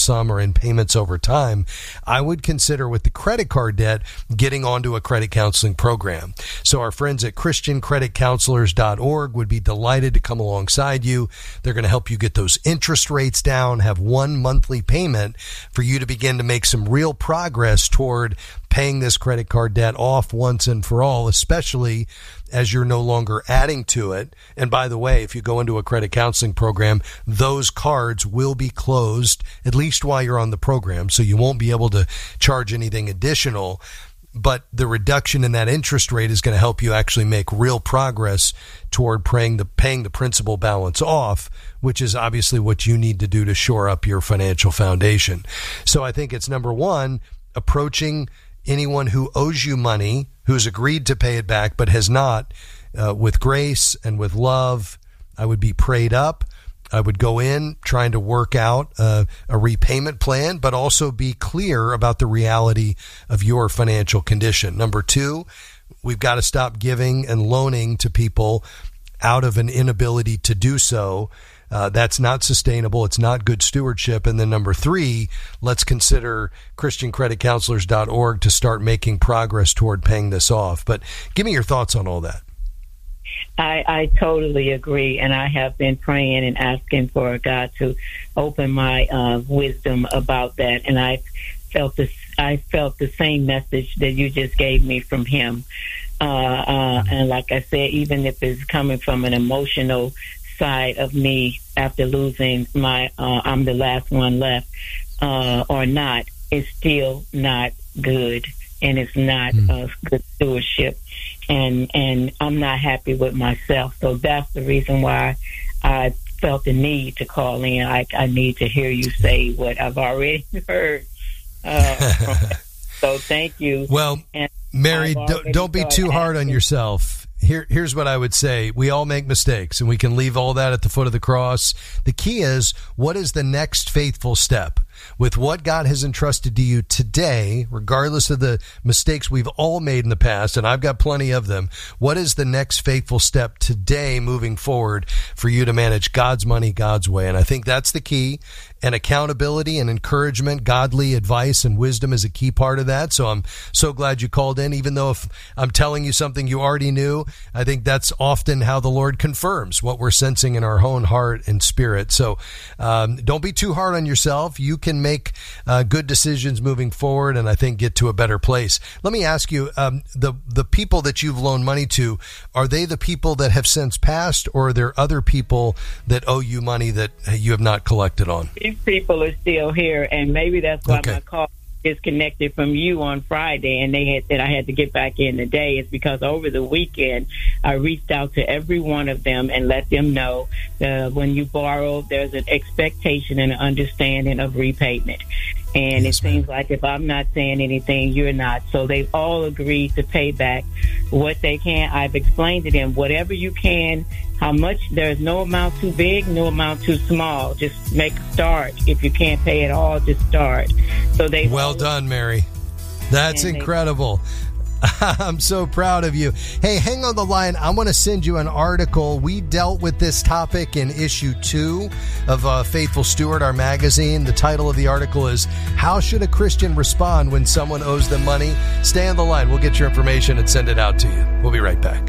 sum or in payments over time, I would consider with the credit card debt getting onto a credit counseling program. So our friends at ChristianCreditCounselors.org would be delighted to come alongside you. They're going to help you get those interest rates down, have one monthly payment for you to begin to make some real progress toward paying this credit card debt off once and for all, especially as you're no longer adding to it. And by the way, if you go into a credit counseling program, those cards will be closed, at least while you're on the program, so you won't be able to charge anything additional. But the reduction in that interest rate is going to help you actually make real progress toward paying the principal balance off, which is obviously what you need to do to shore up your financial foundation. So I think it's number one, approaching anyone who owes you money, who's agreed to pay it back but has not, with grace and with love. I would be prayed up. I would go in trying to work out a repayment plan, but also be clear about the reality of your financial condition. Number two, we've got to stop giving and loaning to people out of an inability to do so. That's not sustainable. It's not good stewardship. And then number three, let's consider ChristianCreditCounselors.org to start making progress toward paying this off. But give me your thoughts on all that. I totally agree, and I have been praying and asking for God to open my wisdom about that, and I felt the same message that you just gave me from him. And like I said, even if it's coming from an emotional side of me after losing my I'm the last one left or not, it's still not good, and it's not good stewardship. And I'm not happy with myself. So that's the reason why I felt the need to call in. I need to hear you say what I've already heard. So thank you. Well, and Mary, don't be too hard on yourself. Here's what I would say. We all make mistakes, and we can leave all that at the foot of the cross. The key is, what is the next faithful step? With what God has entrusted to you today, regardless of the mistakes we've all made in the past, and I've got plenty of them, what is the next faithful step today moving forward for you to manage God's money God's way? And I think that's the key. And accountability and encouragement, godly advice and wisdom is a key part of that. So I'm so glad you called in, even though if I'm telling you something you already knew. I think that's often how the Lord confirms what we're sensing in our own heart and spirit. So don't be too hard on yourself. You can make good decisions moving forward, and I think get to a better place. Let me ask you, the people that you've loaned money to, are they the people that have since passed, or are there other people that owe you money that you have not collected on? These people are still here, and maybe that's why my call disconnected from you on Friday, and I had to get back in today. Is because over the weekend I reached out to every one of them and let them know when you borrow, there's an expectation and an understanding of repayment. And yes, it seems like if I'm not saying anything, you're not. So they've all agreed to pay back what they can. I've explained to them, whatever you can, how much, there's no amount too big, no amount too small. Just make a start. If you can't pay it all, just start. So they well done, Mary. That's incredible. I'm so proud of you. Hey, hang on the line. I want to send you an article. We dealt with this topic in issue 2 of Faithful Steward, our magazine. The title of the article is How Should a Christian Respond When Someone Owes Them Money? Stay on the line. We'll get your information and send it out to you. We'll be right back.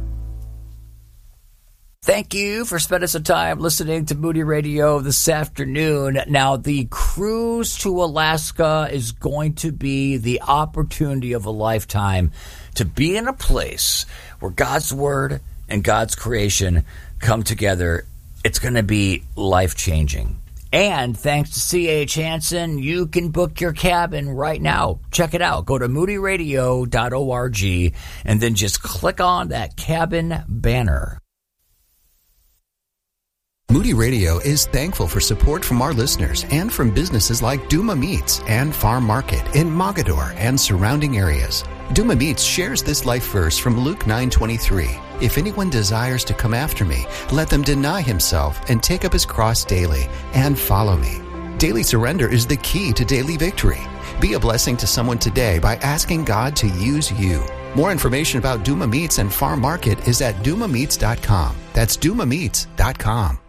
Thank you for spending some time listening to Moody Radio this afternoon. Now, the cruise to Alaska is going to be the opportunity of a lifetime to be in a place where God's Word and God's creation come together. It's going to be life-changing. And thanks to C.H. Hansen, you can book your cabin right now. Check it out. Go to moodyradio.org and then just click on that cabin banner. Moody Radio is thankful for support from our listeners and from businesses like Duma Meats and Farm Market in Mogadore and surrounding areas. Duma Meats shares this life verse from Luke 9:23. If anyone desires to come after me, let them deny himself and take up his cross daily and follow me. Daily surrender is the key to daily victory. Be a blessing to someone today by asking God to use you. More information about Duma Meats and Farm Market is at dumameats.com. That's dumameats.com.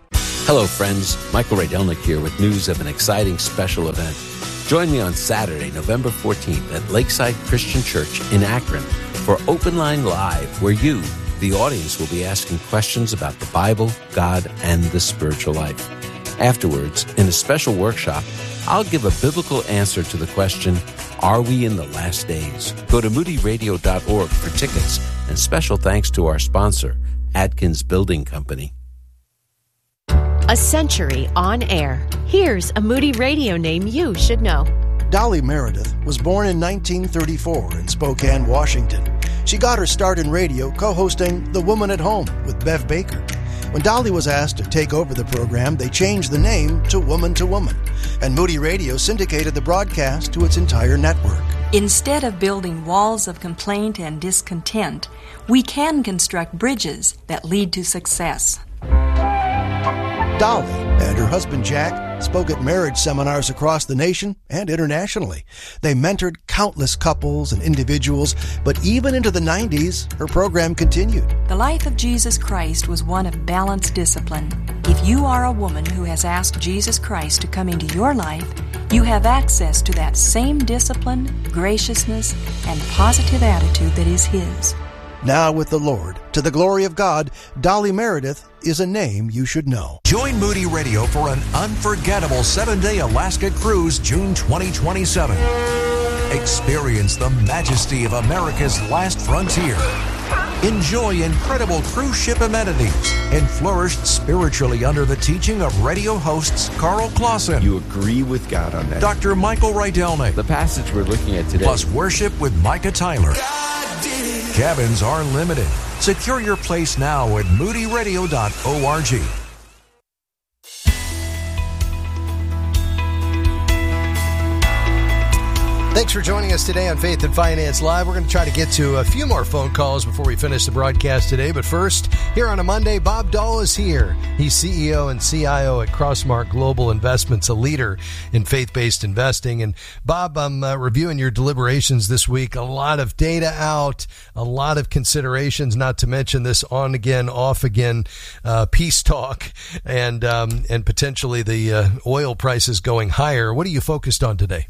Hello, friends. Michael Rydelnik here with news of an exciting special event. Join me on Saturday, November 14th at Lakeside Christian Church in Akron for Open Line Live, where you, the audience, will be asking questions about the Bible, God, and the spiritual life. Afterwards, in a special workshop, I'll give a biblical answer to the question, are we in the last days? Go to moodyradio.org for tickets, and special thanks to our sponsor, Atkins Building Company. A century on air. Here's a Moody Radio name you should know. Dolly Meredith was born in 1934 in Spokane, Washington. She got her start in radio co-hosting The Woman at Home with Bev Baker. When Dolly was asked to take over the program, they changed the name to Woman, and Moody Radio syndicated the broadcast to its entire network. Instead of building walls of complaint and discontent, we can construct bridges that lead to success. Dolly and her husband Jack spoke at marriage seminars across the nation and internationally. They mentored countless couples and individuals, but even into the 90s, her program continued. The life of Jesus Christ was one of balanced discipline. If you are a woman who has asked Jesus Christ to come into your life, you have access to that same discipline, graciousness, and positive attitude that is His. Now with the Lord, to the glory of God, Dolly Meredith is a name you should know. Join Moody Radio for an unforgettable 7-day Alaska cruise June 2027. Experience the majesty of America's last frontier. Enjoy incredible cruise ship amenities and flourish spiritually under the teaching of radio hosts Carl Clausen. You agree with God on that. Dr. Michael Rydelnik. The passage we're looking at today. Plus worship with Micah Tyler. Cabins are limited. Secure your place now at moodyradio.org. Thanks for joining us today on Faith and Finance Live. We're going to try to get to a few more phone calls before we finish the broadcast today. But first, here on a Monday, Bob Dahl is here. He's CEO and CIO at Crossmark Global Investments, a leader in faith-based investing. And Bob, I'm reviewing your deliberations this week. A lot of data out, a lot of considerations, not to mention this on-again, off-again peace talk and potentially the oil prices going higher. What are you focused on today?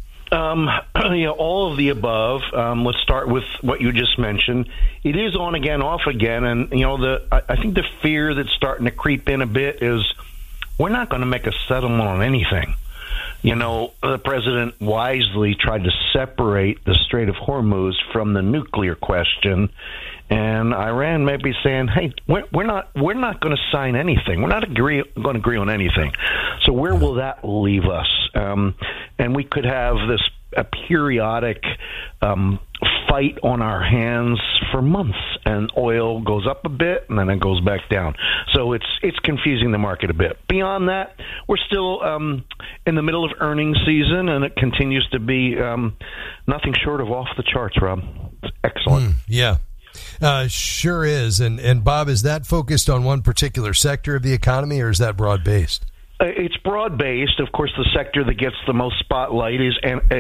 All of the above. Let's start with what you just mentioned. It is on again, off again, and I think the fear that's starting to creep in a bit is we're not going to make a settlement on anything. The president wisely tried to separate the Strait of Hormuz from the nuclear question, and Iran may be saying, "Hey, we're not going to sign anything. We're not going to agree on anything." So where will that leave us? And we could have a periodic fight on our hands for months, and oil goes up a bit and then it goes back down. So it's confusing the market a bit. Beyond that, we're still in the middle of earnings season, and it continues to be nothing short of off the charts, Rob. It's excellent. Yeah. Sure is. And Bob, is that focused on one particular sector of the economy, or is that broad-based? It's broad-based. Of course, the sector that gets the most spotlight is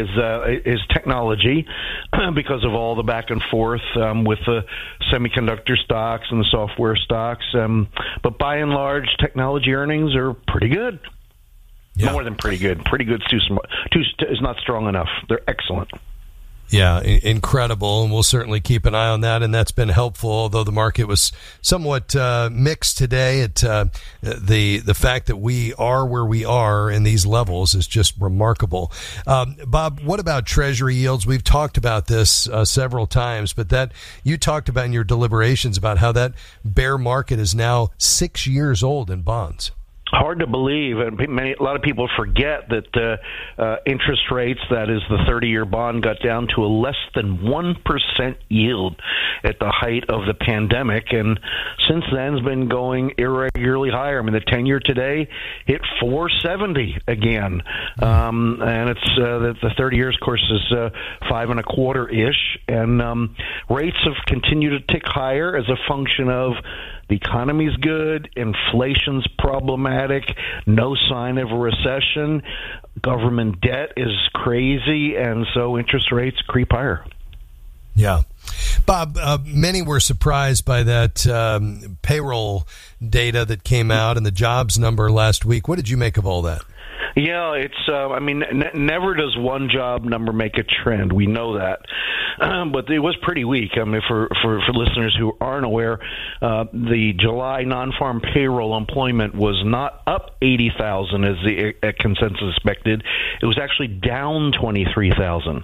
technology because of all the back and forth with the semiconductor stocks and the software stocks. But by and large, technology earnings are pretty good. Yeah. More than pretty good. Pretty good is not strong enough. They're excellent. Yeah, incredible, and we'll certainly keep an eye on that, and that's been helpful, although the market was somewhat mixed today. The fact that we are where we are in these levels is just remarkable. Bob, what about Treasury yields? We've talked about this several times, but that you talked about in your deliberations about how that bear market is now 6 years old in bonds. Hard to believe, and a lot of people forget that interest rates, that is the 30-year bond, got down to a less than 1% yield at the height of the pandemic, and since then has been going irregularly higher. I mean, the 10-year today hit 4.70 again, and it's the 30 years, of course, is 5.25-ish, and rates have continued to tick higher as a function of the economy's good, inflation's problematic, no sign of a recession, government debt is crazy, and so interest rates creep higher. Yeah. Bob, many were surprised by that payroll data that came out and the jobs number last week. What did you make of all that? Yeah, it's, never does one job number make a trend. We know that. But it was pretty weak. I mean, for listeners who aren't aware, the July non-farm payroll employment was not up 80,000 as the consensus expected. It was actually down 23,000,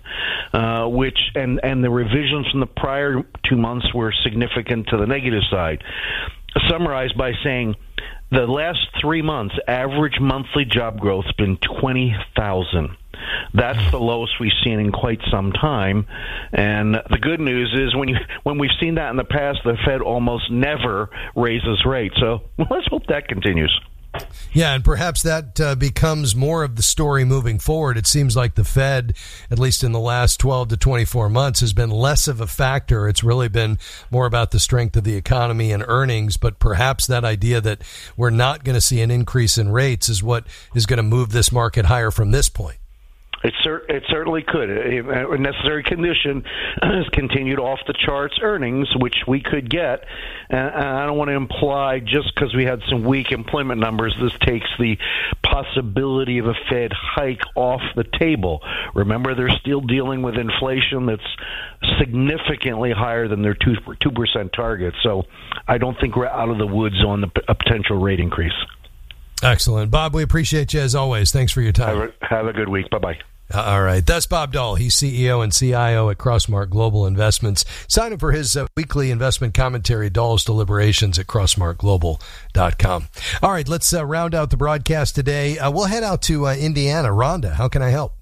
and the revisions from the prior 2 months were significant to the negative side. Summarized by saying, the last 3 months, average monthly job growth has been 20,000. That's the lowest we've seen in quite some time. And the good news is when we've seen that in the past, the Fed almost never raises rates. So let's hope that continues. Yeah, and perhaps that becomes more of the story moving forward. It seems like the Fed, at least in the last 12 to 24 months, has been less of a factor. It's really been more about the strength of the economy and earnings, but perhaps that idea that we're not going to see an increase in rates is what is going to move this market higher from this point. It certainly could. A necessary condition is continued off-the-charts earnings, which we could get. And I don't want to imply just because we had some weak employment numbers, this takes the possibility of a Fed hike off the table. Remember, they're still dealing with inflation that's significantly higher than their 2% target. So I don't think we're out of the woods on a potential rate increase. Excellent. Bob, we appreciate you as always. Thanks for your time. Have a good week. Bye-bye. All right. That's Bob Dahl. He's CEO and CIO at Crossmark Global Investments. Sign up for his weekly investment commentary, Dahl's Deliberations, at crossmarkglobal.com. All right. Let's round out the broadcast today. We'll head out to Indiana. Rhonda, how can I help?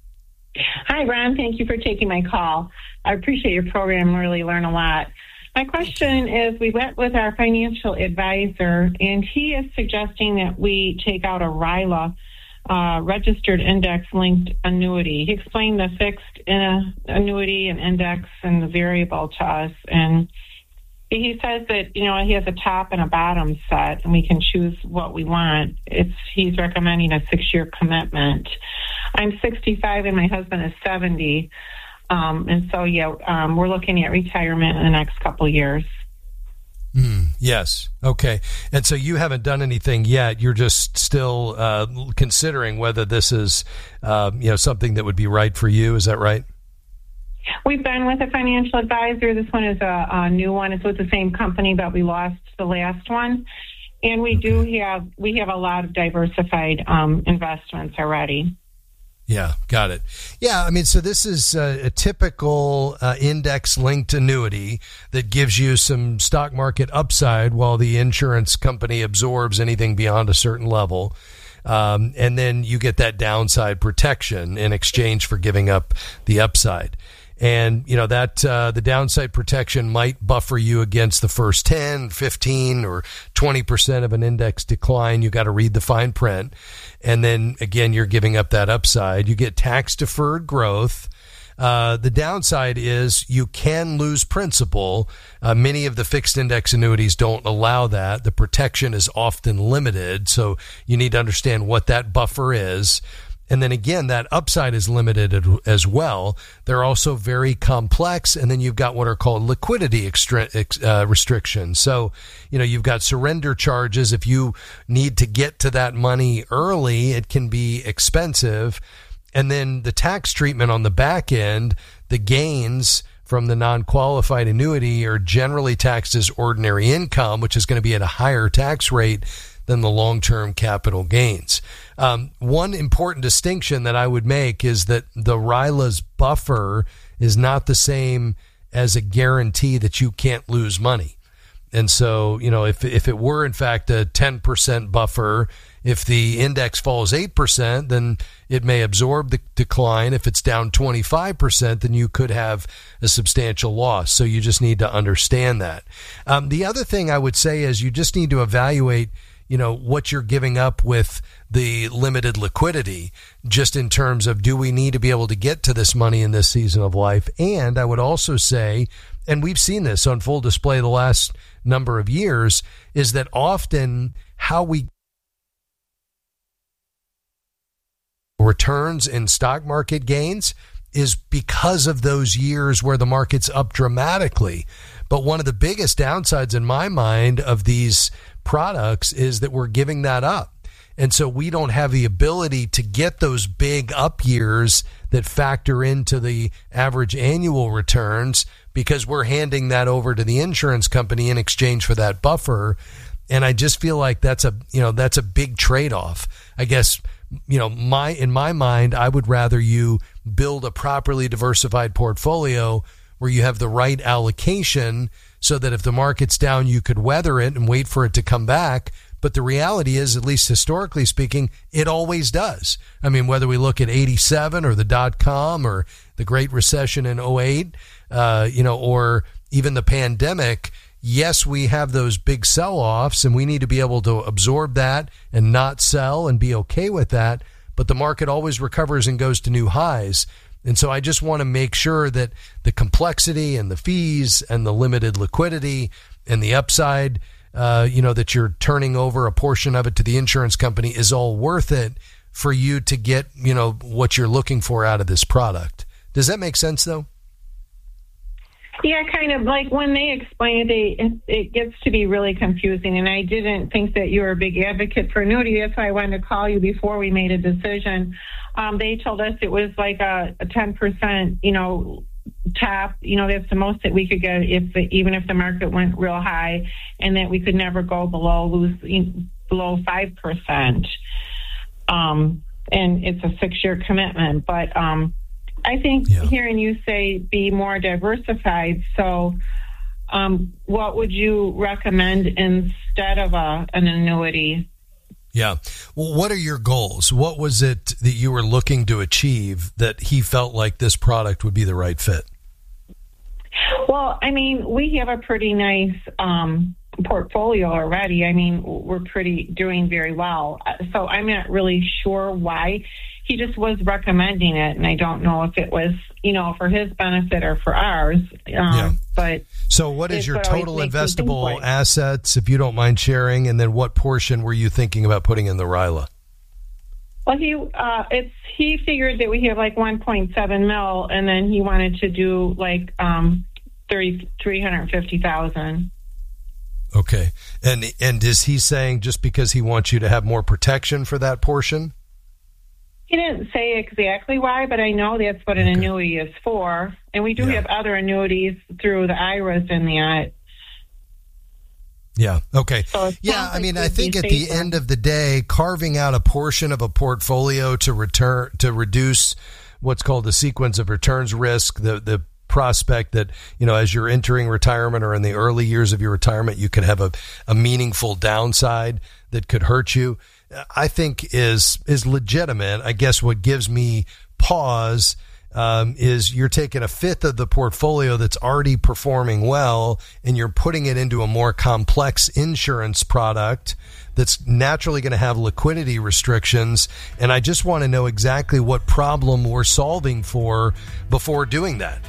Hi, Ron. Thank you for taking my call. I appreciate your program. Really learn a lot. My question is, we went with our financial advisor, and he is suggesting that we take out a RILA, registered index-linked annuity. He explained the fixed annuity and index and the variable to us, and he says that, he has a top and a bottom set, and we can choose what we want. He's recommending a 6-year commitment. I'm 65, and my husband is 70. And so, we're looking at retirement in the next couple of years. Yes. Okay. And so you haven't done anything yet. You're just still considering whether this is, something that would be right for you. Is that right? We've been with a financial advisor. This one is a new one. It's with the same company, but we lost the last one. And we have a lot of diversified investments already. Yeah, got it. Yeah, I mean, so this is a typical index-linked annuity that gives you some stock market upside while the insurance company absorbs anything beyond a certain level. And then you get that downside protection in exchange for giving up the upside. And, that the downside protection might buffer you against the first 10, 15, or 20% of an index decline. You got to read the fine print. And then, again, you're giving up that upside. You get tax-deferred growth. The downside is you can lose principal. Many of the fixed index annuities don't allow that. The protection is often limited. So you need to understand what that buffer is. And then again, that upside is limited as well. They're also very complex. And then you've got what are called liquidity restrictions. So, you've got surrender charges. If you need to get to that money early, it can be expensive. And then the tax treatment on the back end, the gains from the non-qualified annuity are generally taxed as ordinary income, which is going to be at a higher tax rate than the long-term capital gains. One important distinction that I would make is that the RILA's buffer is not the same as a guarantee that you can't lose money. And so, if it were in fact a 10% buffer, if the index falls 8%, then it may absorb the decline. If it's down 25%, then you could have a substantial loss. So you just need to understand that. The other thing I would say is you just need to evaluate what you're giving up with the limited liquidity, just in terms of, do we need to be able to get to this money in this season of life? And I would also say, and we've seen this on full display the last number of years, is that often how we returns in stock market gains is because of those years where the market's up dramatically. But one of the biggest downsides in my mind of these products is that we're giving that up. And so we don't have the ability to get those big up years that factor into the average annual returns because we're handing that over to the insurance company in exchange for that buffer. And I just feel like that's a big trade-off. I guess, in my mind, I would rather you build a properly diversified portfolio where you have the right allocation so that if the market's down, you could weather it and wait for it to come back. But the reality is, at least historically speaking, it always does. I mean, whether we look at 87 or the .com or the Great Recession in 08, or even the pandemic, yes, we have those big sell-offs and we need to be able to absorb that and not sell and be okay with that. But the market always recovers and goes to new highs. And so I just want to make sure that the complexity and the fees and the limited liquidity and the upside, that you're turning over a portion of it to the insurance company is all worth it for you to get, what you're looking for out of this product. Does that make sense, though? Yeah, kind of. Like when they explain it gets to be really confusing. And I didn't think that you were a big advocate for annuity. That's why I wanted to call you before we made a decision. They told us it was like a 10%, top. That's the most that we could get even if the market went real high, and that we could never go below 5%. And it's a 6-year commitment. But I think hearing you say be more diversified. So what would you recommend instead of an annuity? Yeah. Well, what are your goals? What was it that you were looking to achieve that he felt like this product would be the right fit? Well, I mean, we have a pretty nice portfolio already. I mean, we're doing very well. So I'm not really sure why. He just was recommending it, and I don't know if it was, for his benefit or for ours. But so what is your total investable assets, if you don't mind sharing, and then what portion were you thinking about putting in the RILA? Well, he figured that we have like 1.7 mil, and then he wanted to do like $350,000. Okay, and is he saying just because he wants you to have more protection for that portion? He didn't say exactly why, but I know that's what an annuity is for. And we do have other annuities through the IRAs and the Yeah. Okay. So I mean, I think at the end of the day, carving out a portion of a portfolio to reduce what's called the sequence of returns risk, the prospect that, as you're entering retirement or in the early years of your retirement, you could have a meaningful downside that could hurt you, I think is legitimate. I guess what gives me pause is you're taking a fifth of the portfolio that's already performing well and you're putting it into a more complex insurance product that's naturally going to have liquidity restrictions. And I just want to know exactly what problem we're solving for before doing that.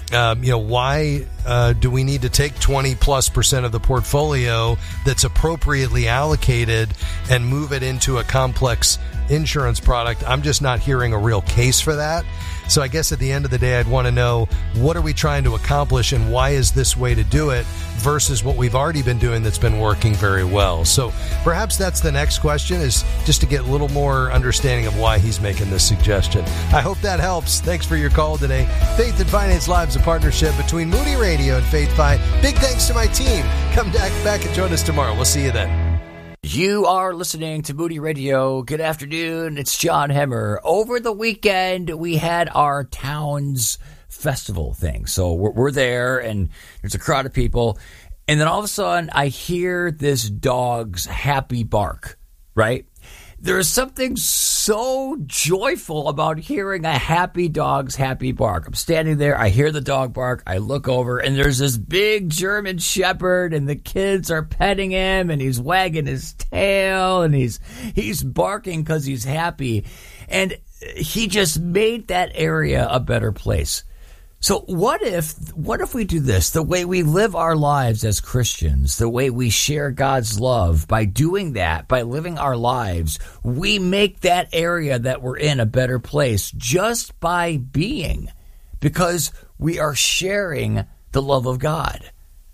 Why do we need to take 20+% of the portfolio that's appropriately allocated and move it into a complex insurance product? I'm just not hearing a real case for that. So I guess at the end of the day, I'd want to know, what are we trying to accomplish and why is this way to do it versus what we've already been doing that's been working very well? So perhaps that's the next question, is just to get a little more understanding of why he's making this suggestion. I hope that helps. Thanks for your call today. Faith and Finance Live is a partnership between Moody Radio and Faith Fi. Big thanks to my team. Come back and join us tomorrow. We'll see you then. You are listening to Moody Radio. Good afternoon. It's John Hemmer. Over the weekend, we had our town's festival thing. So we're there, and there's a crowd of people. And then all of a sudden, I hear this dog's happy bark, right? There is something so joyful about hearing a happy dog's happy bark. I'm standing there, I hear the dog bark, I look over, and there's this big German Shepherd, and the kids are petting him, and he's wagging his tail, and he's barking because he's happy. And he just made that area a better place. So what if we do this? The way we live our lives as Christians, the way we share God's love, by doing that, by living our lives, we make that area that we're in a better place just by being, because we are sharing the love of God.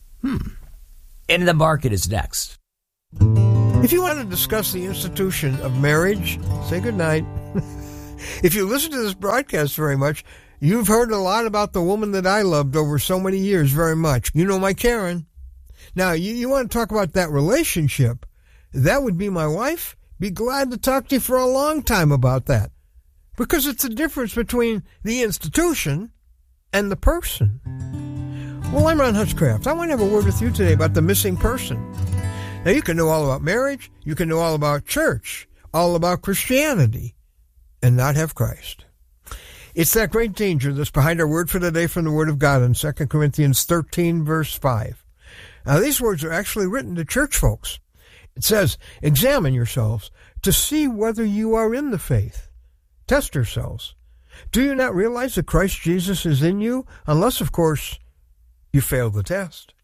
In the Market is next. If you want to discuss the institution of marriage, say goodnight. If you listen to this broadcast very much, you've heard a lot about the woman that I loved over so many years very much. You know my Karen. Now, you want to talk about that relationship. That would be my wife. Be glad to talk to you for a long time about that. Because it's the difference between the institution and the person. Well, I'm Ron Hutchcraft. I want to have a word with you today about the missing person. Now, you can know all about marriage. You can know all about church, all about Christianity, and not have Christ. It's that great danger that's behind our word for today from the Word of God in 2 Corinthians 13, verse 5. Now, these words are actually written to church folks. It says, examine yourselves to see whether you are in the faith. Test yourselves. Do you not realize that Christ Jesus is in you? Unless, of course, you fail the test.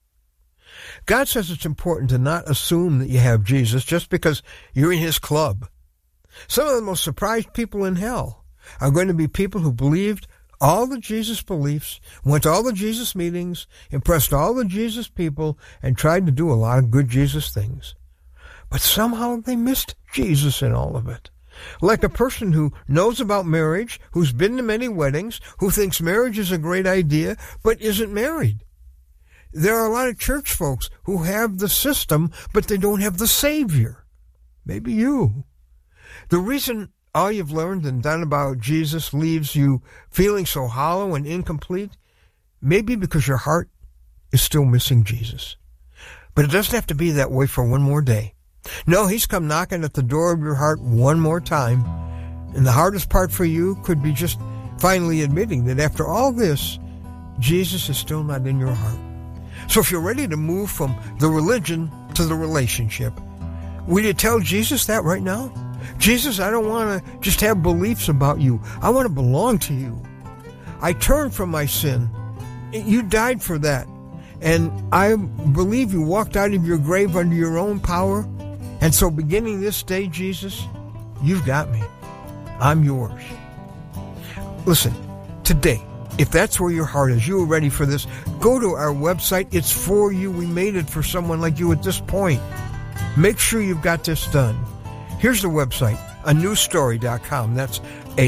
God says it's important to not assume that you have Jesus just because you're in his club. Some of the most surprised people in hell are going to be people who believed all the Jesus beliefs, went to all the Jesus meetings, impressed all the Jesus people, and tried to do a lot of good Jesus things. But somehow they missed Jesus in all of it. Like a person who knows about marriage, who's been to many weddings, who thinks marriage is a great idea, but isn't married. There are a lot of church folks who have the system, but they don't have the Savior. Maybe you. The reason all you've learned and done about Jesus leaves you feeling so hollow and incomplete may be because your heart is still missing Jesus. But it doesn't have to be that way for one more day. No, he's come knocking at the door of your heart one more time. And the hardest part for you could be just finally admitting that after all this, Jesus is still not in your heart. So if you're ready to move from the religion to the relationship, will you tell Jesus that right now? Jesus, I don't want to just have beliefs about you. I want to belong to you. I turn from my sin. You died for that. And I believe you walked out of your grave under your own power. And so beginning this day, Jesus, you've got me. I'm yours. Listen, today, if that's where your heart is, you are ready for this, go to our website. It's for you. We made it for someone like you at this point. Make sure you've got this done. Here's the website, anewstory.com. That's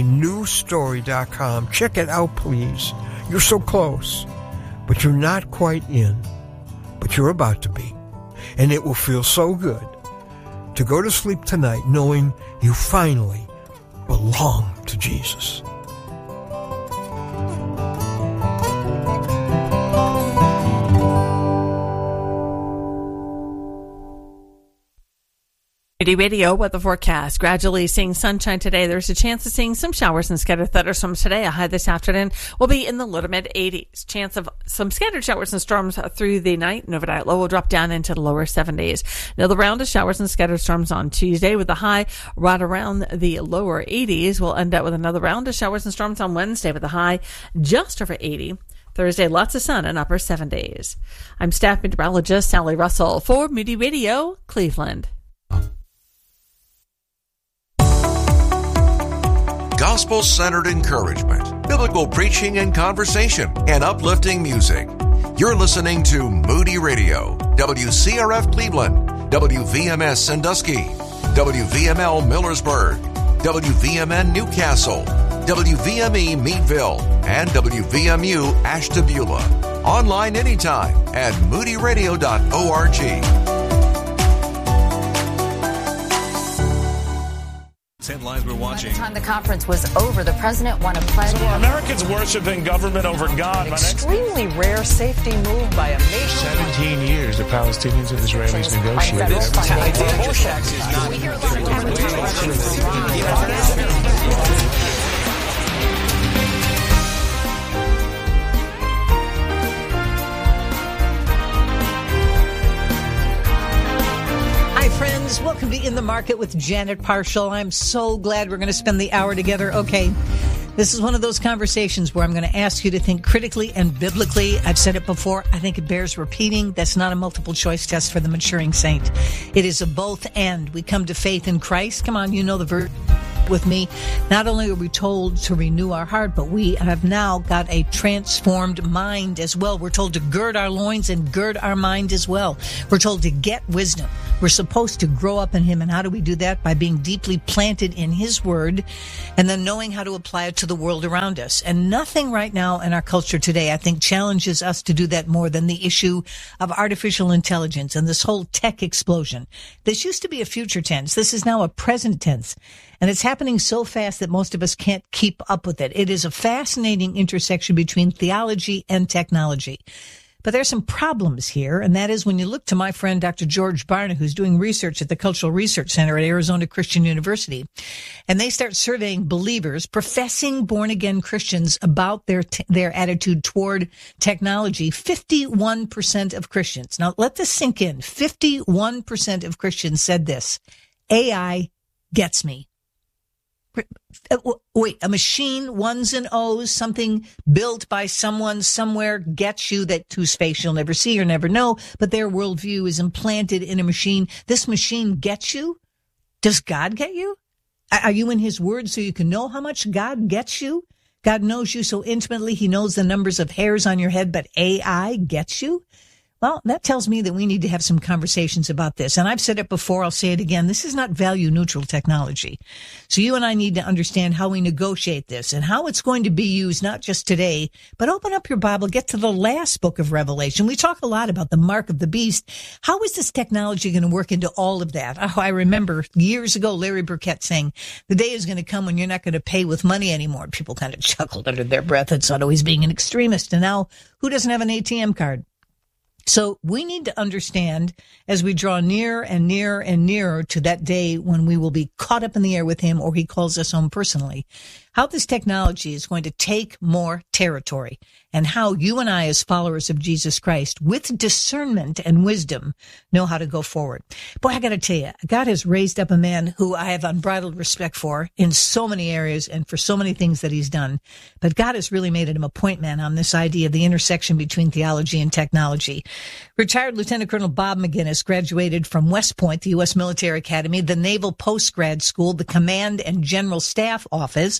anewstory.com. Check it out, please. You're so close, but you're not quite in. But you're about to be. And it will feel so good to go to sleep tonight knowing you finally belong to Jesus. Radio weather forecast. Gradually seeing sunshine today. There's a chance of seeing some showers and scattered thunderstorms today. A high this afternoon will be in the low to mid 80s. Chance of some scattered showers and storms through the night. And overnight low will drop down into the lower 70s. Another round of showers and scattered storms on Tuesday with a high right around the lower 80s. We'll end up with another round of showers and storms on Wednesday with a high just over 80. Thursday, lots of sun and upper 70s. I'm staff meteorologist Sally Russell for Moody Radio, Cleveland. Gospel-centered encouragement, biblical preaching and conversation, and uplifting music. You're listening to Moody Radio, WCRF Cleveland, WVMS Sandusky, WVML Millersburg, WVMN Newcastle, WVME Meadville, and WVMU Ashtabula. Online anytime at moodyradio.org. Headlines we're watching. By the time the conference was over, the president won a pledge. So Americans worshiping government over God. An extremely rare safety move by a nation. 17 years the Palestinians and Israelis negotiated. Welcome to In the Market with Janet Parshall. I'm so glad we're going to spend the hour together. Okay, This is one of those conversations where I'm going to ask you to think critically and biblically. I've said it before. I think it bears repeating. That's not a multiple choice test for the maturing saint. It is a both and. We come to faith in Christ. Come on, you know the verse with me. Not only are we told to renew our heart, but we have now got a transformed mind as well. We're told to gird our loins and gird our mind as well. We're told to get wisdom. We're supposed to grow up in Him. And how do we do that? By being deeply planted in His Word and then knowing how to apply it to the world around us. And nothing right now in our culture today, I think, challenges us to do that more than the issue of artificial intelligence and this whole tech explosion. This used to be a future tense. This is now a present tense. And it's happening so fast that most of us can't keep up with it. It is a fascinating intersection between theology and technology. But there's some problems here, and that is when you look to my friend Dr. George Barna, who's doing research at the Cultural Research Center at Arizona Christian University, and they start surveying believers, professing born-again Christians, about their attitude toward technology. 51% of Christians, now let this sink in, 51% of Christians said this: AI gets me. Wait, a machine, ones and O's, something built by someone somewhere gets you, that whose face you'll never see or never know, but their worldview is implanted in a machine. This machine gets you? Does God get you? Are you in His Word so you can know how much God gets you? God knows you so intimately, He knows the numbers of hairs on your head, but AI gets you? Well, that tells me that we need to have some conversations about this. And I've said it before, I'll say it again. This is not value-neutral technology. So you and I need to understand how we negotiate this and how it's going to be used, not just today, but open up your Bible, get to the last book of Revelation. We talk a lot about the mark of the beast. How is this technology going to work into all of that? Oh, I remember years ago, Larry Burkett saying, the day is going to come when you're not going to pay with money anymore. People kind of chuckled under their breath and thought, oh, he's being an extremist. And now, who doesn't have an ATM card? So we need to understand, as we draw nearer and nearer and nearer to that day when we will be caught up in the air with Him, or He calls us home personally, how this technology is going to take more territory, and how you and I, as followers of Jesus Christ, with discernment and wisdom, know how to go forward. Boy, I got to tell you, God has raised up a man who I have unbridled respect for in so many areas and for so many things that he's done. But God has really made him a point man on this idea of the intersection between theology and technology. Retired Lieutenant Colonel Bob McGinnis graduated from West Point, the U.S. Military Academy, the Naval Postgrad School, the Command and General Staff Office,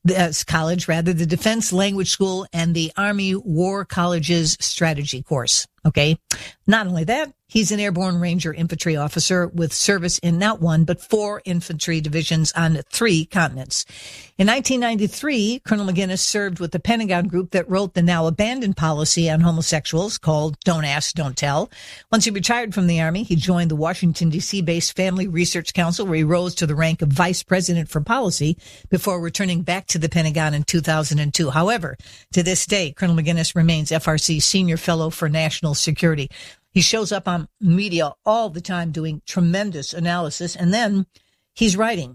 the Defense Language School, and the Army War College's strategy course. Okay. Not only that, he's an airborne ranger infantry officer with service in not one, but 4 infantry divisions on 3 continents. In 1993, Colonel McGinnis served with the Pentagon group that wrote the now abandoned policy on homosexuals called Don't Ask, Don't Tell. Once he retired from the Army, he joined the Washington, D.C. based Family Research Council, where he rose to the rank of Vice President for Policy before returning back to the Pentagon in 2002. However, to this day, Colonel McGinnis remains FRC's Senior Fellow for National Security. He shows up on media all the time doing tremendous analysis, and then he's writing.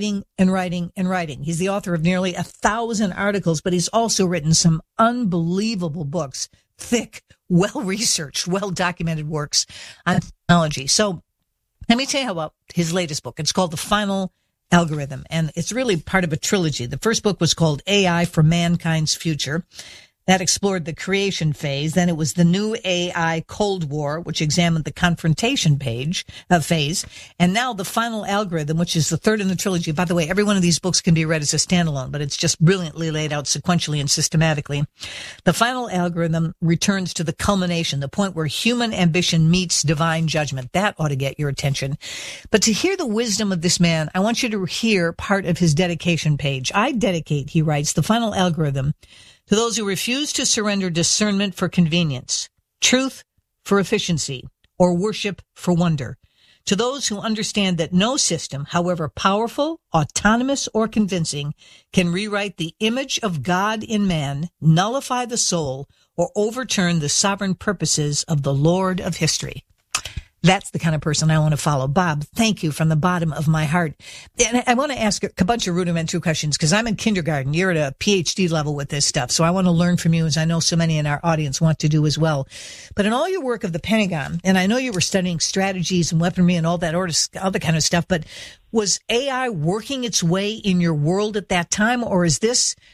He's the author of nearly 1,000 articles, but he's also written some unbelievable books, thick, well-researched, well-documented works on technology. So let me tell you about his latest book. It's called The Final Algorithm, and it's really part of a trilogy. The first book was called AI for Mankind's Future. That explored the creation phase. Then it was the New AI Cold War, which examined the confrontation phase. And now The Final Algorithm, which is the third in the trilogy. By the way, every one of these books can be read as a standalone, but it's just brilliantly laid out sequentially and systematically. The Final Algorithm returns to the culmination, the point where human ambition meets divine judgment. That ought to get your attention. But to hear the wisdom of this man, I want you to hear part of his dedication page. I dedicate, he writes, The Final Algorithm to those who refuse to surrender discernment for convenience, truth for efficiency, or worship for wonder. To those who understand that no system, however powerful, autonomous, or convincing, can rewrite the image of God in man, nullify the soul, or overturn the sovereign purposes of the Lord of history. That's the kind of person I want to follow. Bob, thank you from the bottom of my heart. And I want to ask a bunch of rudimentary questions because I'm in kindergarten. You're at a PhD level with this stuff. So I want to learn from you, as I know so many in our audience want to do as well. But in all your work of the Pentagon, and I know you were studying strategies and weaponry and all that other kind of stuff, but was AI working its way in your world at that time? Or is this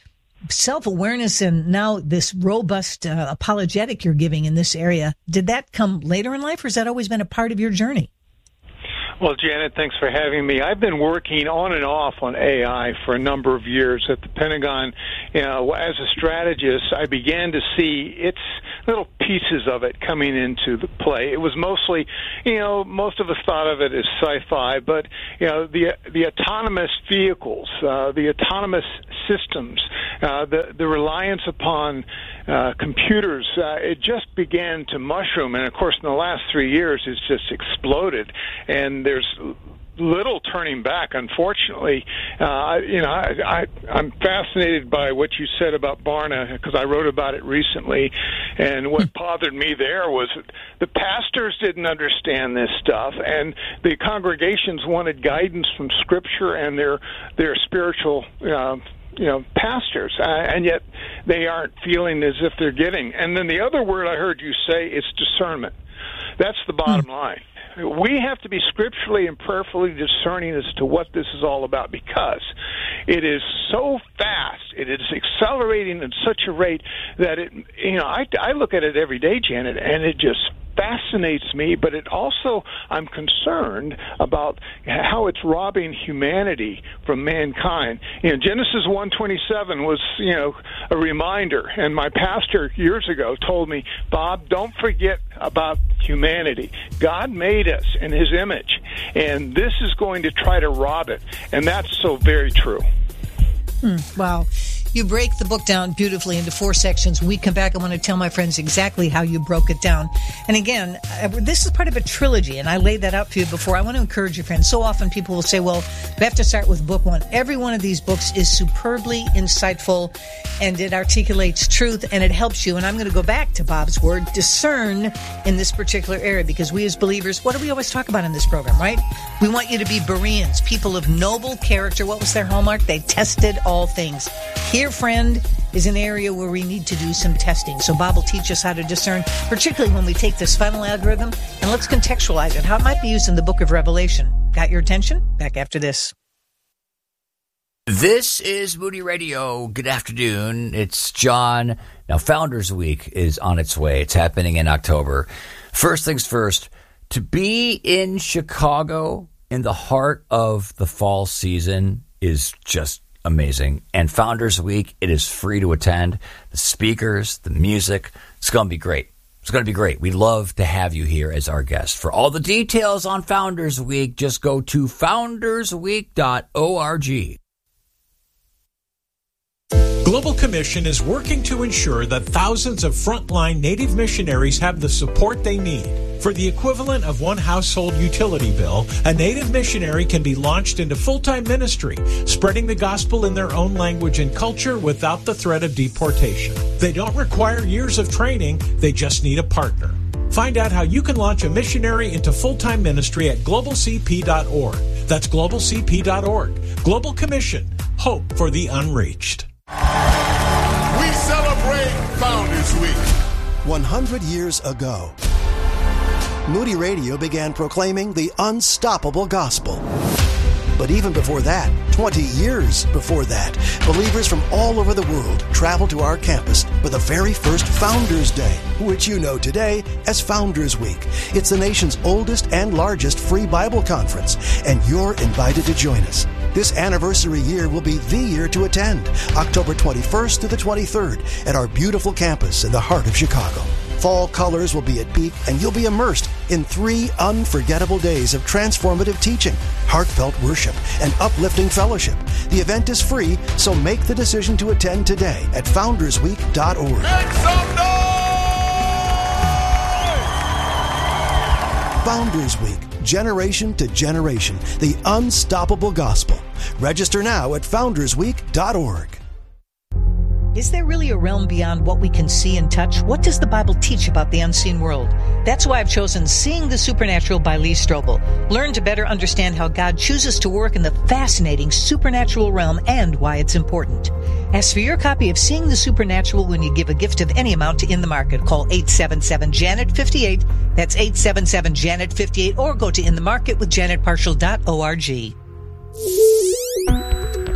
self-awareness and now this robust apologetic you're giving in this area, did that come later in life, or has that always been a part of your journey? Well, Janet, thanks for having me. I've been working on and off on AI for a number of years at the Pentagon. As a strategist, I began to see its little pieces of it coming into the play. It was mostly, most of us thought of it as sci-fi, but, the autonomous vehicles, the autonomous systems, the reliance upon computers, it just began to mushroom. And, of course, in the last 3 years, it's just exploded. And there's little turning back, unfortunately. I'm fascinated by what you said about Barna, because I wrote about it recently, and what bothered me there was the pastors didn't understand this stuff, and the congregations wanted guidance from Scripture and their spiritual pastors, and yet they aren't feeling as if they're getting. And then the other word I heard you say is discernment. That's the bottom line. We have to be scripturally and prayerfully discerning as to what this is all about, because it is so fast, it is accelerating at such a rate that I look at it every day, Janet, and it just fascinates me, but it also, I'm concerned about how it's robbing humanity from mankind. Genesis 1:27 was, a reminder, and my pastor years ago told me, Bob, don't forget about humanity. God made us in His image, and this is going to try to rob it, and that's so very true. Wow. You break the book down beautifully into 4 sections. When we come back, I want to tell my friends exactly how you broke it down. And again, this is part of a trilogy, and I laid that out for you before. I want to encourage your friends. So often people will say, well, we have to start with book 1. Every one of these books is superbly insightful, and it articulates truth, and it helps you. And I'm going to go back to Bob's word, discern in this particular area, because we as believers, what do we always talk about in this program, right? We want you to be Bereans, people of noble character. What was their hallmark? They tested all things. Here, friend, is an area where we need to do some testing. So Bob will teach us how to discern, particularly when we take this final algorithm, and let's contextualize it, how it might be used in the book of Revelation. Got your attention? Back after this. This is Moody Radio. Good afternoon. It's John. Now, Founders Week is on its way. It's happening in October. First things first, to be in Chicago in the heart of the fall season is just amazing. And Founders Week, it is free to attend. The speakers, the music, it's going to be great. It's going to be great. We'd love to have you here as our guest. For all the details on Founders Week, just go to foundersweek.org. Global Commission is working to ensure that thousands of frontline Native missionaries have the support they need. For the equivalent of one household utility bill, a Native missionary can be launched into full-time ministry, spreading the gospel in their own language and culture without the threat of deportation. They don't require years of training, they just need a partner. Find out how you can launch a missionary into full-time ministry at globalcp.org. That's globalcp.org. Global Commission. Hope for the unreached. We celebrate Founders Week. 100 years ago, Moody Radio began proclaiming the unstoppable gospel. But even before that, 20 years before that, believers from all over the world traveled to our campus for the very first Founders Day, which you know today as Founders Week. It's the nation's oldest and largest free Bible conference, and you're invited to join us. This anniversary year will be the year to attend, October 21st to the 23rd at our beautiful campus in the heart of Chicago. Fall colors will be at peak, and you'll be immersed in 3 unforgettable days of transformative teaching, heartfelt worship, and uplifting fellowship. The event is free, so make the decision to attend today at foundersweek.org. Make some noise! Founders Week, generation to generation, the unstoppable gospel. Register now at foundersweek.org. Is there really a realm beyond what we can see and touch? What does the Bible teach about the unseen world? That's why I've chosen Seeing the Supernatural by Lee Strobel. Learn to better understand how God chooses to work in the fascinating supernatural realm and why it's important. Ask for your copy of Seeing the Supernatural when you give a gift of any amount to In the Market. Call 877-JANET-58. That's 877-JANET-58, or go to inthemarketwithjanetparshall.org.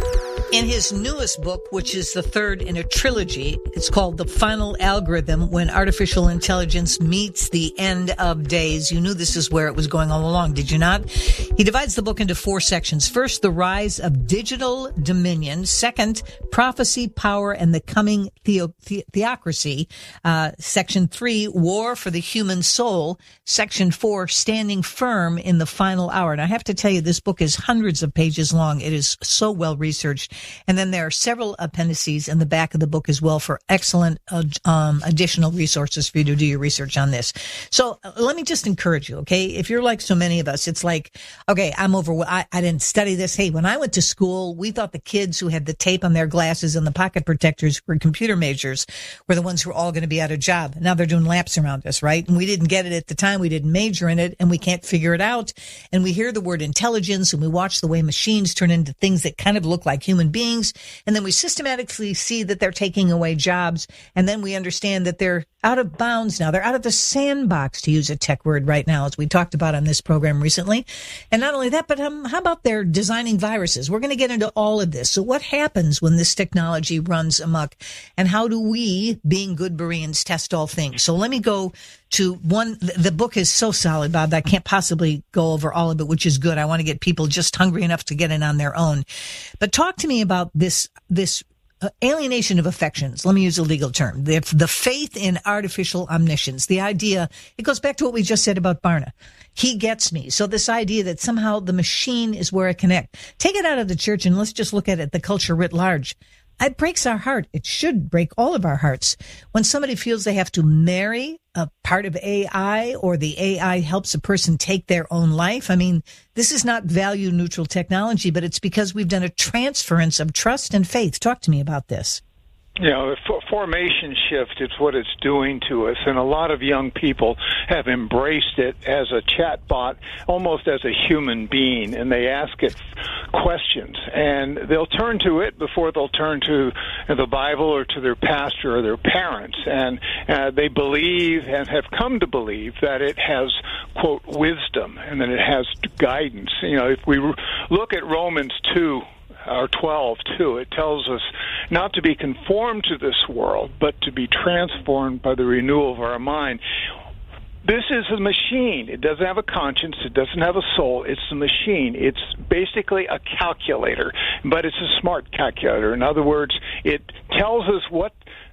In his newest book, which is the third in a trilogy, it's called The Final Algorithm, When Artificial Intelligence Meets the End of Days. You knew this is where it was going all along, did you not? He divides the book into 4 sections. First, the rise of digital dominion. Second, prophecy, power, and the coming theocracy. Section 3, war for the human soul. Section 4, standing firm in the final hour. And I have to tell you, this book is hundreds of pages long. It is so well researched. And then there are several appendices in the back of the book as well for excellent additional resources for you to do your research on this. So let me just encourage you, okay? If you're like so many of us, it's like, okay, I'm I didn't study this. Hey, when I went to school, we thought the kids who had the tape on their glasses and the pocket protectors were computer majors were the ones who were all going to be out of job. Now they're doing laps around us, right? And we didn't get it at the time. We didn't major in it, and we can't figure it out. And we hear the word intelligence, and we watch the way machines turn into things that kind of look like human beings, and then we systematically see that they're taking away jobs, and then we understand that they're out of bounds now. They're out of the sandbox, to use a tech word right now, as we talked about on this program recently. And not only that, but how about they're designing viruses? We're going to get into all of this. So what happens when this technology runs amok, and how do we, being good Bereans, test all things? So let me go to one. The book is so solid, Bob, that I can't possibly go over all of it, which is good. I want to get people just hungry enough to get in on their own. But talk to me about this alienation of affections. Let me use a legal term. The faith in artificial omniscience. The idea, it goes back to what we just said about Barna. He gets me. So this idea that somehow the machine is where I connect. Take it out of the church and let's just look at it, the culture writ large. It breaks our heart. It should break all of our hearts when somebody feels they have to marry a part of AI, or the AI helps a person take their own life. I mean, this is not value neutral technology, but it's because we've done a transference of trust and faith. Talk to me about this. You know, the formation shift is what it's doing to us, and a lot of young people have embraced it as a chatbot, almost as a human being, and they ask it questions, and they'll turn to it before they'll turn to the Bible or to their pastor or their parents, and they believe and have come to believe that it has, quote, wisdom, and that it has guidance. You know, if we look at Romans 2, or 12, too, it tells us not to be conformed to this world, but to be transformed by the renewal of our mind. This is a machine. It doesn't have a conscience. It doesn't have a soul. It's a machine. It's basically a calculator, but it's a smart calculator. In other words, it tells us what,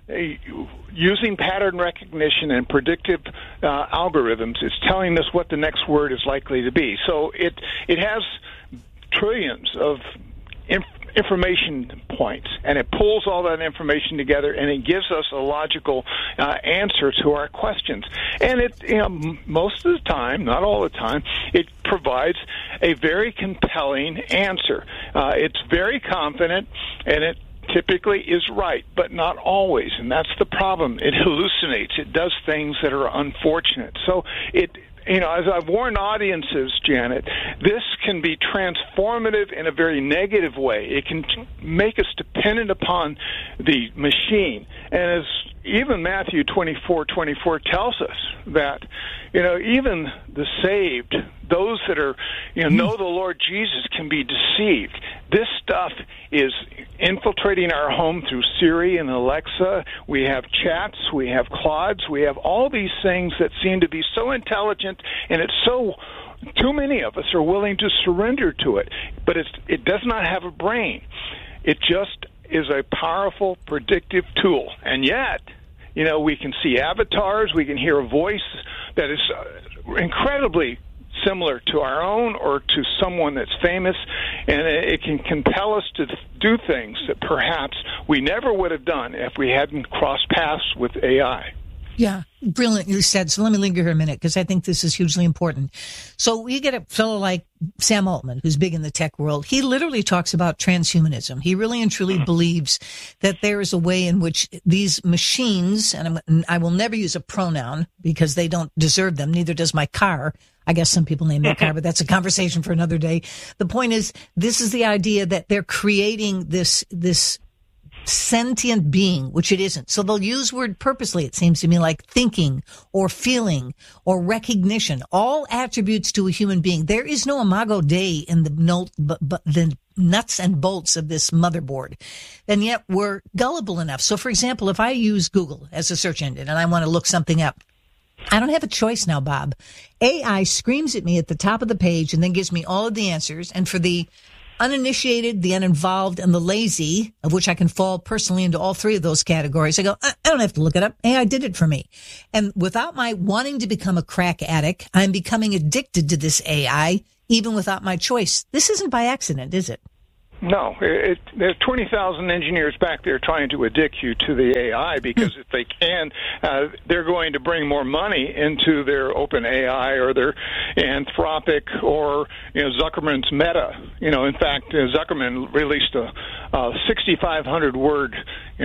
using pattern recognition and predictive algorithms, it's telling us what the next word is likely to be. So it has trillions of information points, and it pulls all that information together, and it gives us a logical answer to our questions. And it, you know, most of the time, not all the time, it provides a very compelling answer. It's very confident, and it typically is right, but not always, and that's the problem. It hallucinates. It does things that are unfortunate. So you know, as I've warned audiences, Janet, this can be transformative in a very negative way. It can make us dependent upon the machine. And as even Matthew 24:24 tells us that, you know, even the saved, those that are, you know the Lord Jesus, can be deceived. This stuff is infiltrating our home through Siri and Alexa. We have chats, we have Claudes, we have all these things that seem to be so intelligent, and it's so, too many of us are willing to surrender to it. But it does not have a brain. It just is a powerful predictive tool. And yet, you know, we can see avatars, we can hear a voice that is incredibly similar to our own or to someone that's famous, and it can compel us to do things that perhaps we never would have done if we hadn't crossed paths with AI. Yeah, brilliantly said. So let me linger here a minute, because I think this is hugely important. So we get a fellow like Sam Altman, who's big in the tech world. He literally talks about transhumanism. He really and truly believes that there is a way in which these machines, and I will never use a pronoun because they don't deserve them, neither does my car. I guess some people name their car, but that's a conversation for another day. The point is, this is the idea that they're creating this sentient being, which it isn't. So they'll use word purposely, it seems to me, like thinking or feeling or recognition, all attributes to a human being. There is no imago Dei in the nuts and bolts of this motherboard. And yet we're gullible enough. So, for example, if I use Google as a search engine and I want to look something up, I don't have a choice now, Bob. AI screams at me at the top of the page and then gives me all of the answers. And for the uninitiated, the uninvolved, and the lazy, of which I can fall personally into all three of those categories, I go, I don't have to look it up. AI did it for me. And without my wanting to become a crack addict, I'm becoming addicted to this AI, even without my choice. This isn't by accident, is it? No, there's 20,000 engineers back there trying to addict you to the AI because if they can, they're going to bring more money into their open AI or their Anthropic or Zuckerman's Meta. In fact, Zuckerman released a 6,500 word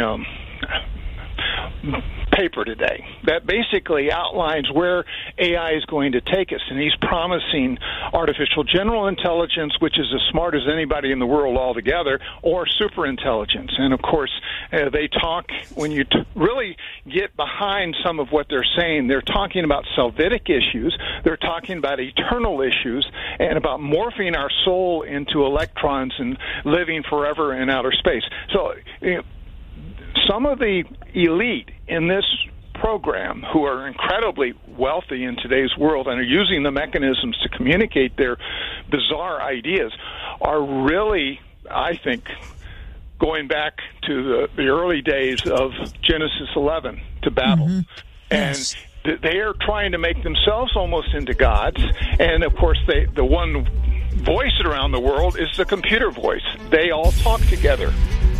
paper today that basically outlines where AI is going to take us, and he's promising artificial general intelligence, which is as smart as anybody in the world altogether, or super intelligence. And of course, they talk, when you really get behind some of what they're saying, they're talking about Salvific issues, they're talking about eternal issues, and about morphing our soul into electrons and living forever in outer space. So some of the elite in this program who are incredibly wealthy in today's world and are using the mechanisms to communicate their bizarre ideas are really, I think, going back to the early days of Genesis 11 to Babel. Mm-hmm. Yes. And they are trying to make themselves almost into gods. And, of course, the one voice around the world is the computer voice. They all talk together.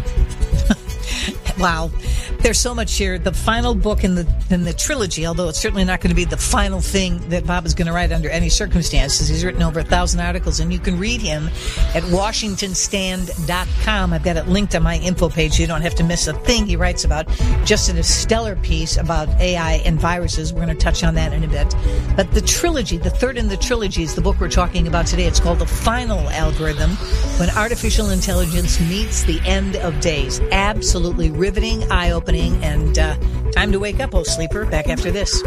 Wow. There's so much here. The final book in the trilogy, although it's certainly not going to be the final thing that Bob is going to write under any circumstances. He's written over 1,000 articles, and you can read him at WashingtonStand.com. I've got it linked on my info page. So you don't have to miss a thing he writes about. Just in a stellar piece about AI and viruses. We're going to touch on that in a bit. But the trilogy, the third in the trilogy, is the book we're talking about today. It's called The Final Algorithm, When Artificial Intelligence Meets the End of Days. Absolutely riveting, eye-opening, and time to wake up, oh sleeper. Back after this.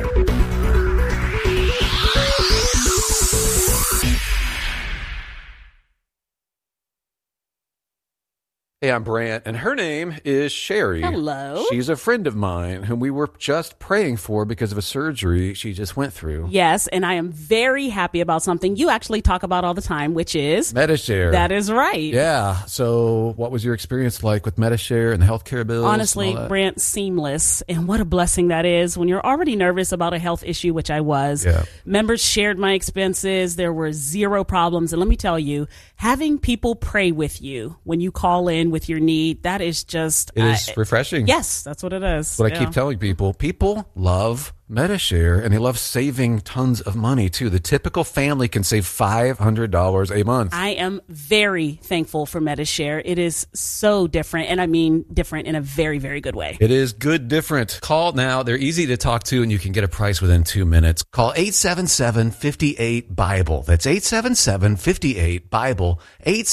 Hey, I'm Brant, and her name is Sherry. Hello. She's a friend of mine whom we were just praying for because of a surgery she just went through. Yes, and I am very happy about something you actually talk about all the time, which is Medi-Share. That is right. Yeah. So what was your experience like with Medi-Share and the healthcare bills? Honestly, Brant, seamless. And what a blessing that is when you're already nervous about a health issue, which I was. Yeah. Members shared my expenses. There were zero problems. And let me tell you, having people pray with you when you call in with your need, that is just... It is refreshing. Yes, that's what it is. What I keep telling people. People love Medi-Share, and they love saving tons of money, too. The typical family can save $500 a month. I am very thankful for Medi-Share. It is so different, and I mean different in a very, very good way. It is good different. Call now. They're easy to talk to, and you can get a price within 2 minutes. Call 877-58-BIBLE. That's 877-58-BIBLE.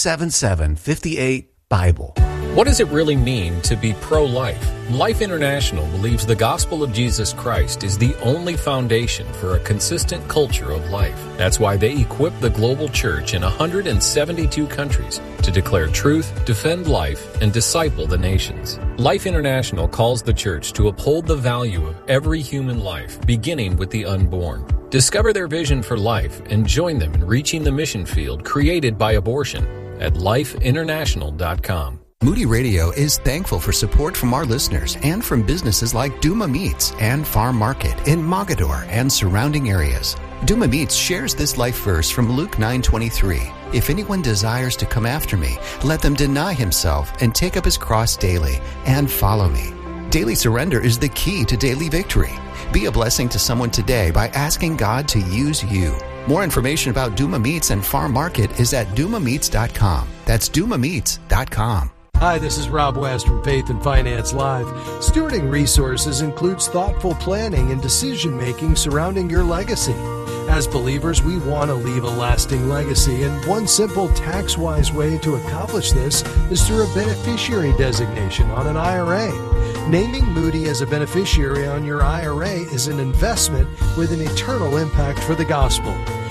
877-58-BIBLE. What does it really mean to be pro-life? Life International believes the gospel of Jesus Christ is the only foundation for a consistent culture of life. That's why they equip the global church in 172 countries to declare truth, defend life, and disciple the nations. Life International calls the church to uphold the value of every human life, beginning with the unborn. Discover their vision for life and join them in reaching the mission field created by abortion at lifeinternational.com. Moody Radio is thankful for support from our listeners and from businesses like Duma Meats and Farm Market in Mogadore and surrounding areas. Duma Meats shares this life verse from Luke 9:23. If anyone desires to come after me, let them deny himself and take up his cross daily and follow me. Daily surrender is the key to daily victory. Be a blessing to someone today by asking God to use you. More information about Duma Meats and Farm Market is at dumameats.com. That's dumameats.com. Hi, this is Rob West from Faith and Finance Live. Stewarding resources includes thoughtful planning and decision-making surrounding your legacy. As believers, we want to leave a lasting legacy, and one simple tax-wise way to accomplish this is through a beneficiary designation on an IRA. Naming Moody as a beneficiary on your IRA is an investment with an eternal impact for the gospel.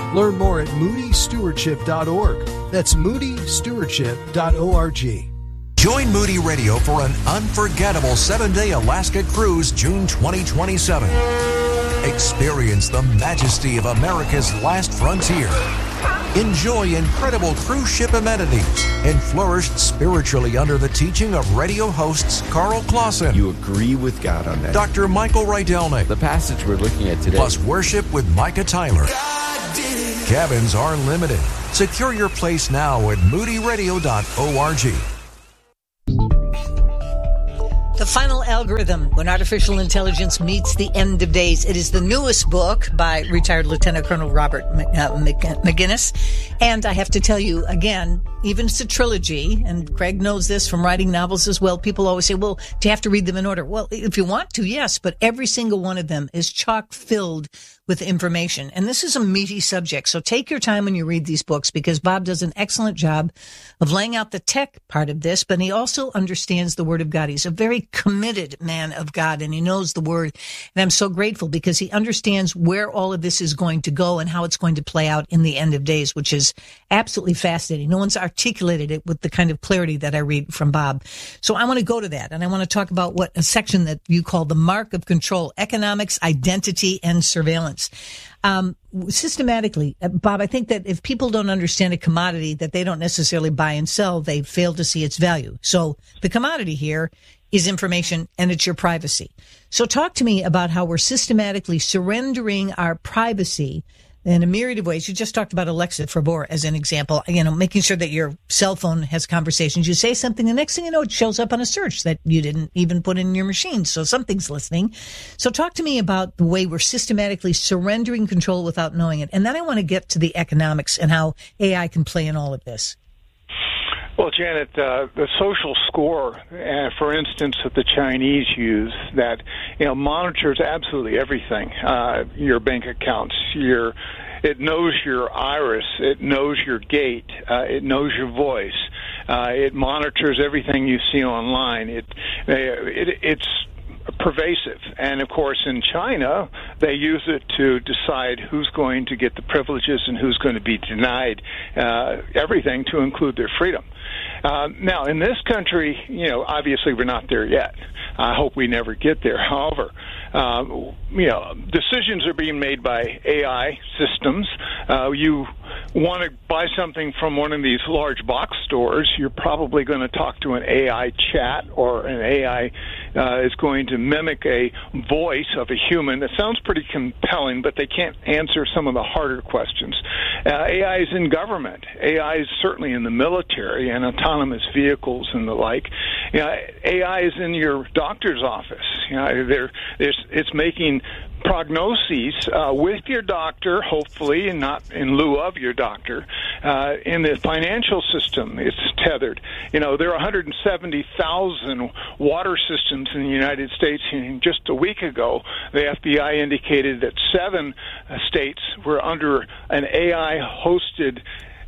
Learn more at moodystewardship.org. That's moodystewardship.org. Join Moody Radio for an unforgettable 7-day Alaska cruise, June 2027. Experience the majesty of America's last frontier. Enjoy incredible cruise ship amenities and flourish spiritually under the teaching of radio hosts Carl Clausen. You agree with God on that. Dr. Michael Rydelnik. The passage we're looking at today. Plus worship with Micah Tyler. Cabins are limited. Secure your place now at moodyradio.org. The Final Algorithm, When Artificial Intelligence Meets the End of Days. It is the newest book by retired Lieutenant Colonel Robert McGinnis. And I have to tell you, again, even it's a trilogy, and Craig knows this from writing novels as well. People always say, well, do you have to read them in order? Well, if you want to, yes, but every single one of them is chock filled with information. And this is a meaty subject. So take your time when you read these books, because Bob does an excellent job of laying out the tech part of this, but he also understands the Word of God. He's a very committed man of God, and he knows the Word. And I'm so grateful because he understands where all of this is going to go and how it's going to play out in the end of days, which is absolutely fascinating. No one's articulated it with the kind of clarity that I read from Bob. So I want to go to that, and I want to talk about what a section that you call the mark of control: economics, identity, and surveillance. Systematically, Bob, I think that if people don't understand a commodity that they don't necessarily buy and sell, they fail to see its value. So the commodity here is information, and it's your privacy. So talk to me about how we're systematically surrendering our privacy in a myriad of ways. You just talked about Alexa for as an example, making sure that your cell phone has conversations. You say something, the next thing you know, it shows up on a search that you didn't even put in your machine. So something's listening. So talk to me about the way we're systematically surrendering control without knowing it. And then I want to get to the economics and how AI can play in all of this. Well, Janet, the social score, for instance, that the Chinese use, that monitors absolutely everything. Your bank accounts, it knows your iris, it knows your gait, it knows your voice, it monitors everything you see online. It's pervasive. And of course, in China, they use it to decide who's going to get the privileges and who's going to be denied everything, to include their freedom. Now, in this country, obviously we're not there yet. I hope we never get there. However, decisions are being made by AI systems. You want to buy something from one of these large box stores, you're probably going to talk to an AI chat, or an AI is going to mimic a voice of a human that sounds pretty compelling, but they can't answer some of the harder questions. AI is in government. AI is certainly in the military and autonomous vehicles and the like. AI is in your doctor's office. It's making prognoses with your doctor, hopefully, and not in lieu of your doctor. In the financial system, it's tethered. There are 170,000 water systems in the United States, and just a week ago, the FBI indicated that 7 states were under an AI-hosted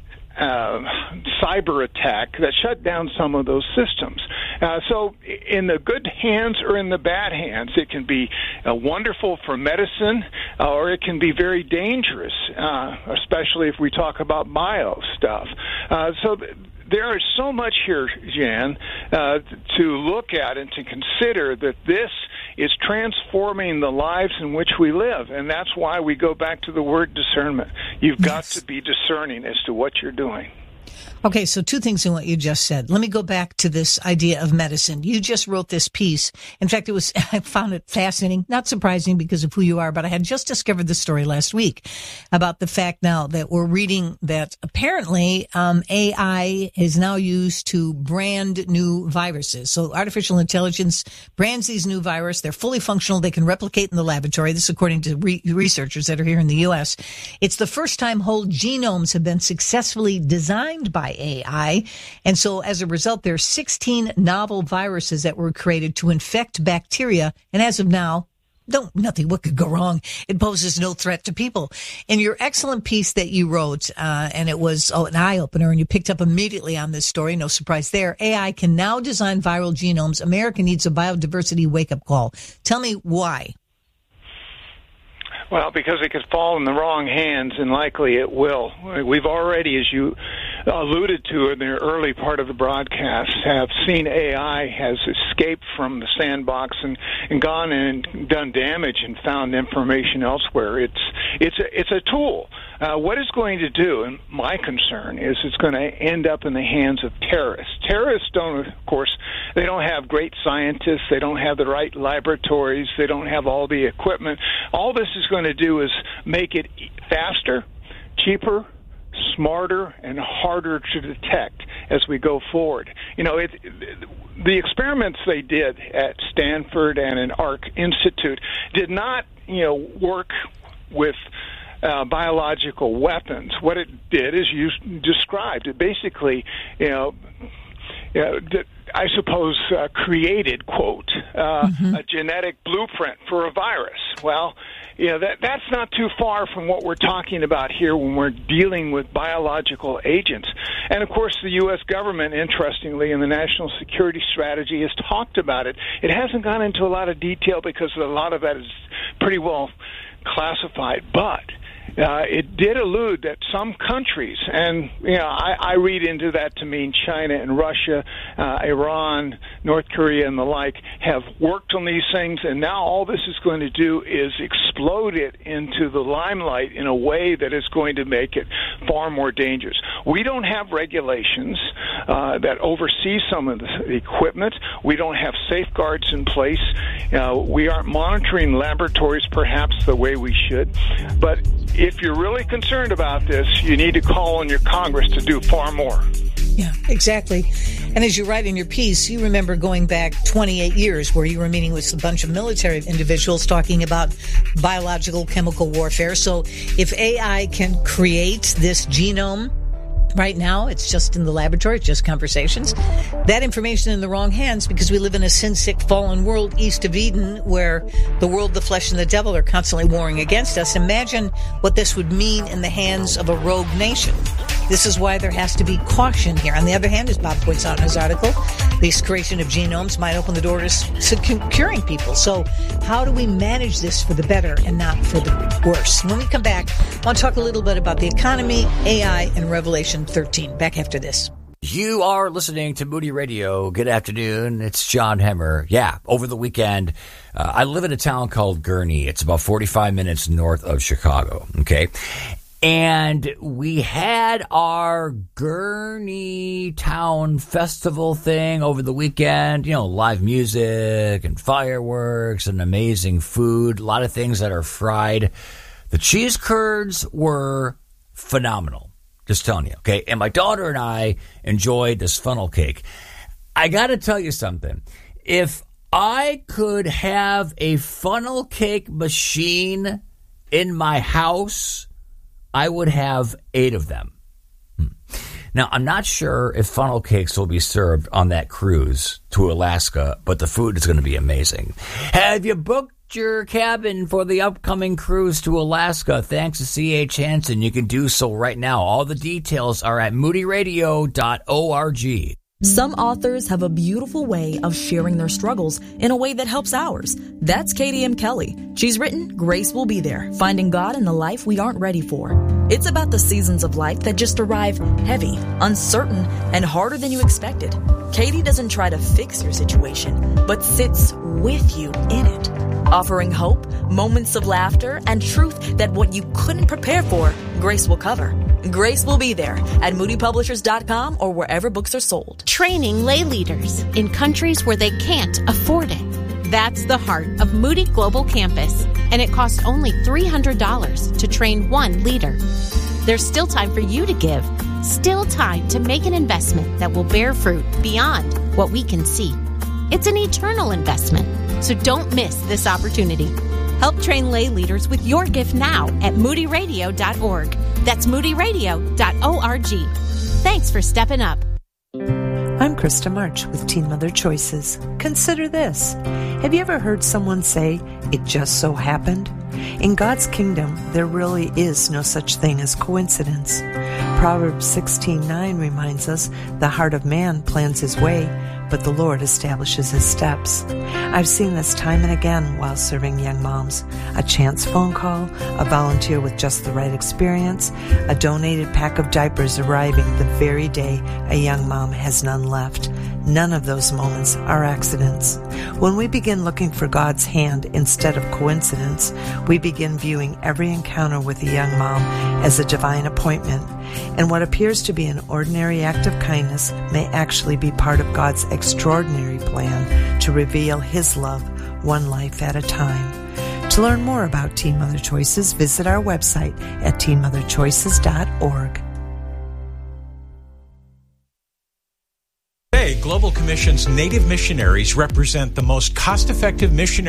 cyber attack that shut down some of those systems. So in the good hands or in the bad hands, it can be wonderful for medicine, or it can be very dangerous, especially if we talk about bio stuff. So there is so much here, Jan, to look at and to consider, that this is transforming the lives in which we live. And that's why we go back to the word discernment. You've got to be discerning as to what you're doing. Okay, so 2 things in what you just said. Let me go back to this idea of medicine. You just wrote this piece. In fact, I found it fascinating, not surprising because of who you are, but I had just discovered this story last week about the fact now that we're reading that apparently AI is now used to brand new viruses. So artificial intelligence brands these new viruses. They're fully functional. They can replicate in the laboratory. This according to researchers that are here in the U.S. It's the first time whole genomes have been successfully designed by AI. And so as a result, there are 16 novel viruses that were created to infect bacteria. And as of now, what could go wrong? It poses no threat to people. In your excellent piece that you wrote, and it was an eye-opener, and you picked up immediately on this story, no surprise there, AI can now design viral genomes. America needs a biodiversity wake-up call. Tell me why. Well, because it could fall in the wrong hands, and likely it will. We've already, as you alluded to in the early part of the broadcast, have seen AI has escaped from the sandbox and gone and done damage and found information elsewhere. It's a tool. What it's going to do, and my concern is it's going to end up in the hands of terrorists. Terrorists don't, of course, they don't have great scientists. They don't have the right laboratories. They don't have all the equipment. All this is going to do is make it faster, cheaper, smarter, and harder to detect as we go forward. You know, the experiments they did at Stanford and in Arc Institute did not, work with biological weapons. What it did is you described. It basically, I suppose, created, quote, a genetic blueprint for a virus. Well, that's not too far from what we're talking about here when we're dealing with biological agents. And, of course, the U.S. government, interestingly, in the National Security Strategy has talked about it. It hasn't gone into a lot of detail because a lot of that is pretty well classified, but it did allude that some countries, and I read into that to mean China and Russia, Iran, North Korea, and the like, have worked on these things, and now all this is going to do is explode it into the limelight in a way that is going to make it far more dangerous. We don't have regulations that oversee some of the equipment. We don't have safeguards in place. We aren't monitoring laboratories perhaps the way we should, but if you're really concerned about this, you need to call on your Congress to do far more. Yeah, exactly. And as you write in your piece, you remember going back 28 years where you were meeting with a bunch of military individuals talking about biological chemical warfare. So if AI can create this genome, right now, it's just in the laboratory, it's just conversations. That information in the wrong hands, because we live in a sin-sick, fallen world east of Eden where the world, the flesh, and the devil are constantly warring against us. Imagine what this would mean in the hands of a rogue nation. This is why there has to be caution here. On the other hand, as Bob points out in his article, this creation of genomes might open the door to securing people. So how do we manage this for the better and not for the worse? When we come back, I want to talk a little bit about the economy, AI, and Revelation 13. Back after this. You are listening to Moody Radio. Good afternoon. It's John Hemmer. Yeah, over the weekend, I live in a town called Gurnee. It's about 45 minutes north of Chicago, okay? And we had our Gurnee Town Festival thing over the weekend, live music and fireworks and amazing food, a lot of things that are fried. The cheese curds were phenomenal. Just telling you, okay? And my daughter and I enjoyed this funnel cake. I got to tell you something. If I could have a funnel cake machine in my house, I would have 8 of them. Now, I'm not sure if funnel cakes will be served on that cruise to Alaska, but the food is going to be amazing. Have you booked your cabin for the upcoming cruise to Alaska? Thanks to C.H. Hansen. You can do so right now. All the details are at moodyradio.org. Some authors have a beautiful way of sharing their struggles in a way that helps ours. That's Katie M. Kelly. She's written Grace Will Be There, Finding God in the Life We Aren't Ready For. It's about the seasons of life that just arrive heavy, uncertain, and harder than you expected. Katie doesn't try to fix your situation, but sits with you in it, offering hope, moments of laughter, and truth that what you couldn't prepare for, Grace will cover. Grace will be there at moodypublishers.com or wherever books are sold. Training lay leaders in countries where they can't afford it. That's the heart of Moody Global Campus, and it costs only $300 to train one leader. There's still time for you to give, still time to make an investment that will bear fruit beyond what we can see. It's an eternal investment, so don't miss this opportunity. Help train lay leaders with your gift now at moodyradio.org. That's moodyradio.org. Thanks for stepping up. I'm Krista March with Teen Mother Choices. Consider this. Have you ever heard someone say, "It just so happened"? In God's kingdom, there really is no such thing as coincidence. Proverbs 16:9 reminds us, "The heart of man plans his way, but the Lord establishes his steps. I've seen this time and again while serving young moms. A chance phone call, a volunteer with just the right experience, a donated pack of diapers arriving the very day a young mom has none left. None of those moments are accidents. When we begin looking for God's hand instead of coincidence, we begin viewing every encounter with a young mom as a divine appointment, and what appears to be an ordinary act of kindness may actually be part of God's extraordinary plan to reveal his love one life at a time. To learn more about Teen Mother Choices, visit our website at teenmotherchoices.org. Today, Global Commission's Native missionaries represent the most cost-effective missionary